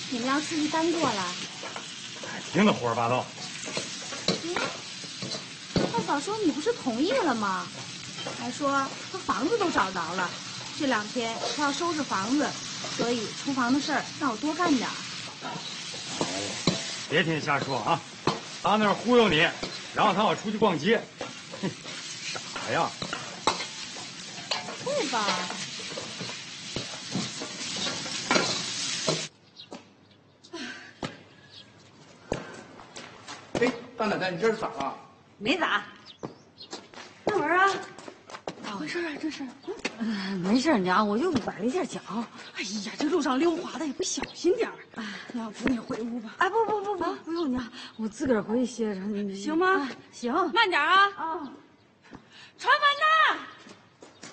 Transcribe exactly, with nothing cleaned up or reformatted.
你们让司机单过了？ 哎，听着胡说八道。 嗯，大嫂说你不是同意了吗？还说他房子都找着了，这两天他要收拾房子，所以厨房的事儿让我多干点儿。 哎，别听瞎说啊！他那儿忽悠你，让他我出去逛街，哼，傻呀！ 会吧？ 哎，大奶奶，你这是咋了？ 没咋。 大文啊， 咋回事啊？这是？嗯，没事，娘，我就崴了一下脚。 哎呀，这路上溜滑的也不小心点儿。哎，要不你回屋吧？ 哎，不不不不，啊、不用娘，我自个儿回去歇着。你行吗？ 啊、行， 慢点啊！ 啊， 传闻呐！